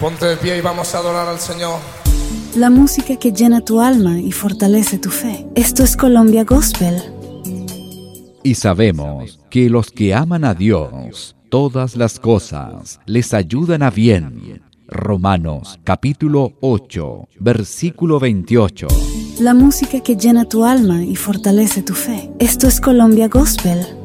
Ponte de pie y vamos a adorar al Señor. La música que llena tu alma y fortalece tu fe. Esto es Colombia Gospel. Y sabemos que los que aman a Dios, todas las cosas les ayudan a bien. Romanos capítulo 8, versículo 28. La música que llena tu alma y fortalece tu fe. Esto es Colombia Gospel.